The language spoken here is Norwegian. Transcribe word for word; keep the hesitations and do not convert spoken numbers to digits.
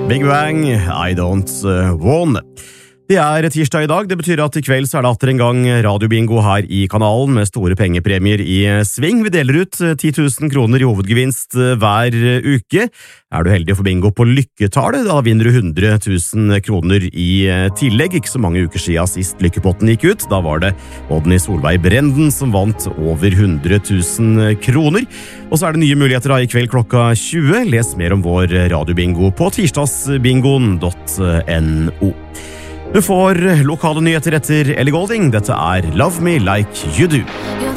Big Bang, I don't uh, want. Det er tirsdag i dag, det betyr at i kveld så er det atter en gang radiobingo her i kanalen med store pengepremier i sving. Vi deler ut ti tusen kroner i hovedgevinst hver uke. Er du heldig å få bingo på lykketallet, da vinner du hundre tusen kroner i tillegg. Ikke så mange uker siden sist lykkepotten gikk ut, da var det Odny Solveig Brenden som vant over hundre tusen kroner. Og så er det nye muligheter da i kveld klokka tjue. Les mer om vår radiobingo på tirsdagsbingoen punktum no. Du får lokale nyheter etter Ellie Goulding. Dette er Love Me Like You Do.